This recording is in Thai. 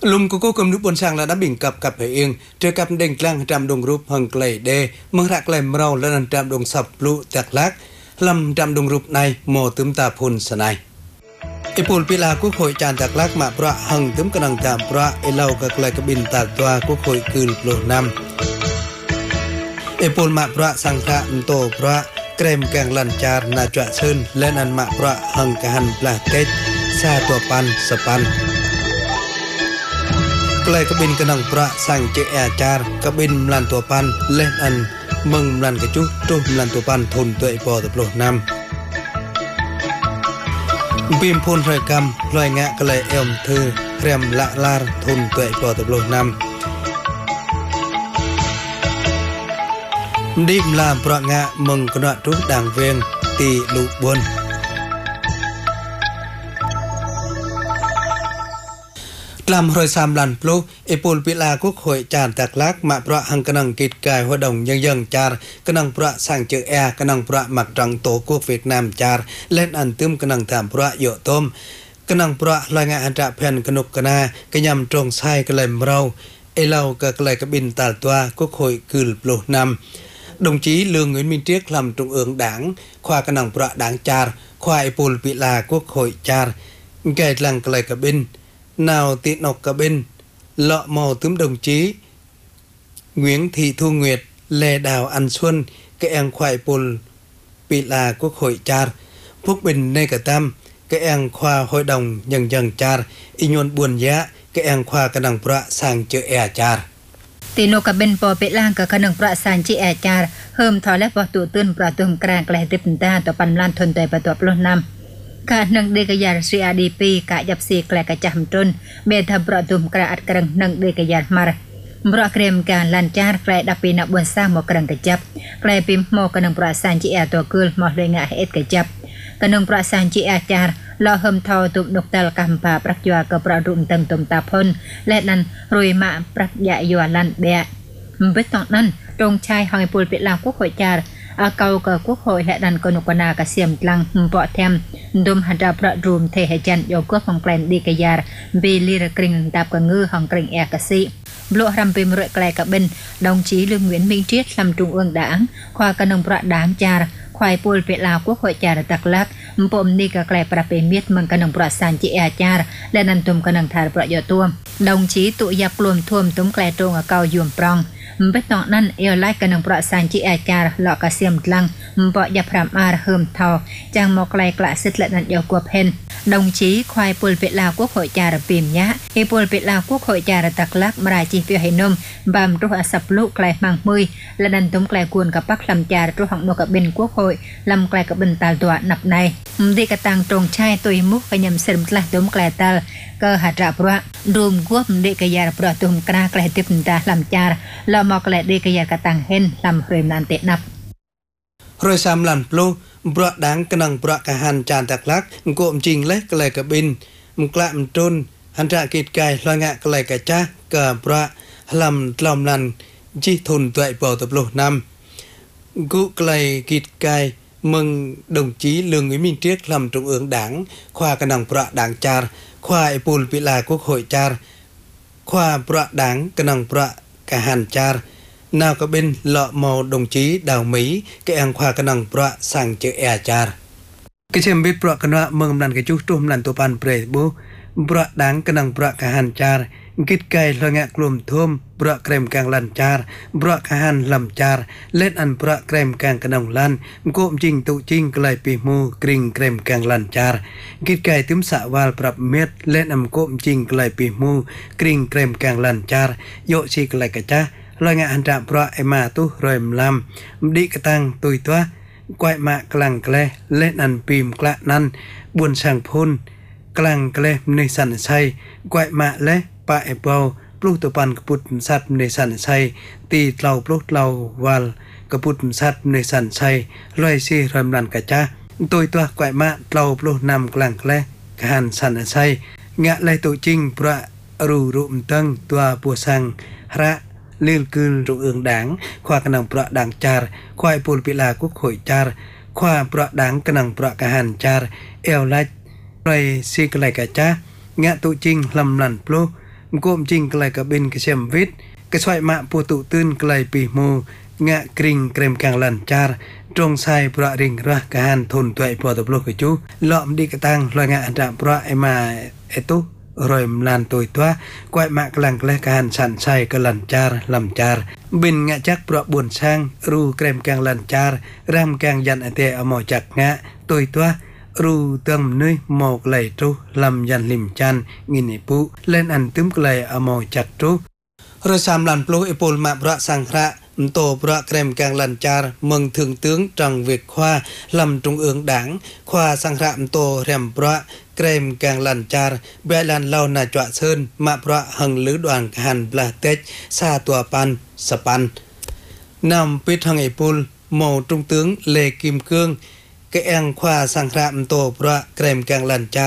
ลุมก็กำนุบนช่างระดับบิ่งกับเหเองเจอกับเด้งกลางจำดงรูปหังไกลเดเมื่อรักไกลเราและนันจำดงสับลุจากลักลำจำดงรูปในโมตึมตาพุนสนายไอปูลปิลากุข่อยจานจากลักมาพระหังตึมกำลังจามพระไอเล่ากับไกลกบินตาตัวกุข่อยคืนโปรนำไอปูลมาพระสังฆะโตพระเกรมแกงลันจารนาจวะเชิญและนันมาพระหังกันปลาเต็ดซาตัวปันสปันไกลกบินกนังประสังเจอาจารกบินมลันตัวปันเล่นอันมึงมลันกระจุตุมลันตัวปันทนตัวไอปอตะโปรนำบิมพูนรอยกำรอยงะกลายเอมเธอเรียมละลาทนตัวไอปอตะโปรนำดิมลามประงะมึงกระทุกด่างเวียงตีลูกบนกลำรอยสามลันปลุกไอปูลปิลากุข่อยจานตักลักมาประหังกนังกิดกายหัวดงยังจารกนังประสังเจอแอกนังประหมักจังโตกุเวียดนามจารเล่นอันตึมกนังถามประโยต้มกนังประลายงานอันตะแผ่นกนุกกนากระยำตรงไส้กระเลยเราไอเล่ากระเลยกระบินตาตัวกุข่อยคืลปลุกนำđồng chí Lương Nguyễn Minh Triết làm trung ương đảng khoa cái năngประđảng char khoaไอปูลปิลาquốc hội char kể lăng cái cả bên nào tiện nọc cả bên lọ màu túm đồng chí Nguyễn Thị Thu Nguyệt Lê Đào An Xuân cái anh khoaไอปูลปิลาquốc hội char phúc bình nơi cả tam cái anh khoa hội đồng nhân char y nhôn buồn giá cái anh khoa cái năngประsang chợ e char ตีโนกับเบนปอเปล่างกับขนมประสานจีแอจารเฮิมทอและปอตูตื่นประตูกลางไกลติปตาต่อปันลานทนใจประตูปล้นนำการนังเดกยาซีอาดีปีกะยับซีแกลกะจำจนเบทประตูกระอัดกระนังเดกยามาบรอเกรมการลันจารแกลดับปีนับบนสร้างหมอกระกะจับแกลปิมหมอกระนังประสานจีแอตัวเกิลหมอเลยงะเอ็ดกะจับกระนังประสานจีแอจารลอเฮิมทอตุกนกตลกัมปาปรักยัวกับประดุมตังตุมตาพนและนั้นรุยมาปรักยายัวลันเบะเบตตอนนั้นตรงชายหอยปูลเปลากุข่อยจารอาเกากับกุข่อยและดันกนุกนากระเสียมกลางปอแทมดมหัดาประรูมเทหจันโยกของแกลนดีกยาเบลีระกริงดับกับงือของกริงแอกสิบลัวรำเป็นเรือไกลกับเบนดงจีLương Nguyễn Minh Triếtลำจุงเอืองด่างควากระนงประด่างจารควายปูลเปลากุข่อยจารตักลักปมนี่กับไกลประเปมีดมันกระนงประสานจีแอจารและนันตุมกระนงทารประโยตัวดงจีตุยับกลมท่วมตุ้มไกลตรงกับเกายวมปรองเบตตอนนั้นเอลไลกันนังประสานจีอาจารหลอกกระเสียมกลังปอยาพรามอาเฮิมทอจางมอกไกลกละสิทธิ์และนันยากวเพนดงชีควายปูลเปลากุข่อยจารปีมยะไอปูลเปลากุข่อยจารตักลักมราจีเปียให้นมบามรุหสับลุไกลมังมือและนันตุ้มไกลกวนกับปักลำจารรุหังโนกับเบนกุข่อยลำไกลกับเบนตาตัวหนับในดีกระตังตรงชายตุยมุกขยำเสริมกละตุ้มไกลตาก็หัดจับระรวมกวบเด็กยาประตุมกระไกลติปตาลำจารละมอกละเด็กยากระตังเห็นลำเรียมนันเตนับรอยสามลันปลูประดังกนังประกหันจานตักลักโกมจริงเล็กกลายกับบินมุกละมจนหันจะกิดไก่ลอยงะกลายกับจ้ากับประลำลำลันจีทุนตัวไอปอตะปลูนำกุกลายกิดไก่มึงđồng chí Lương Nguyễn Minh Triết làm trung ương đảng khoa cái năngประđảng char khoaไอปูลปิลาquốc hội char khoaประđảng cái năngประกหันchar nào có bên lọ màu đồng chí Đào Mỹ cái anh khoa cái năngประsang chữ e char cái xem biếtประกันว่าเมืองนั้นcái chút trung lầnตัวpanเปรย์บุประđảng cái năngประกหันcharกิดไก่ลอยงะกลุ่มท่วมประเกรมกลางลันจารประกหันลำจารเล่นอันประเกรมกลางกระนองลันโกมจริงตุจริงกลายปีมูกริงเกรมกลางลันจารกิดไก่ตึมสะวาลปรับเม็ดเล่นอันโกมจริงกลายปีมูกริงเกรมกลางลันจารโยชีกลายกะจ้าลอยงะอันตะประไอมาตุรอยมลำดิกตังตุยตัวกวยมากลางแกลเล่นอันปีมกละนั้นบุญสังพุนกลางแกลในสันชัยกวยมาและปะเอเปาปลุกตัวปันกปุตสัตในสันชัยตีเราปลุกเราวาลกปุตสัตในสันชัยลอยซีรำรันกะจ้าตัวกวยมาเราปลุกนำกลางแกลการสันชัยงะเลยตัวจริงประรูรุมตั้งตัวปัวสังพระเลื่อนคืนรุ่งเรืองด่างควากระนังประด่างจารควายปูลปิลากุข่อยจารควาประด่างกระนังประกหันจารเอลไลไรซีกไลกะจ้างะตุจริงลำลันปลุกมจริงไกลกับบินกระเชมวิทย์กระช่วยมาปูตุตื้นไกลปีโมงะกริงเกรมกลางลันจารตรงไซประริงรักการทนตัวไอปอตบลูกจูหลอมดีกระตังลอยงะอันดับประไอมาเอตุรอยมลานตัวกวยมากลังและการสันไซกลันจารลำจารบินงะจักประบุญช่างรูเกรมกลางลันจารรำกลางยันอเตอมอจักงะตัวรูเติมนุยหมอกไหลจูลำยันลิมจันงินิปุเล่นอันตึมไกลอมอจักจูเรือสามลันปลูไอปูลมาพระสังฆะโตพระเกรมกลางลันจารเมืองถึงtướngจังเวกควาลำtrung ương đảngควาสังฆะโตแรมพระเกรมกลางลันจารเบลันเล่านาจวะเชิญมาพระหังลือดวงหันปลาเตจซาตัวปันสปันนำปิดหังไอปูลโมtrung tướngเลกิมเกืองแกงควาสังฆะโตพระเกรมกลางลันจาร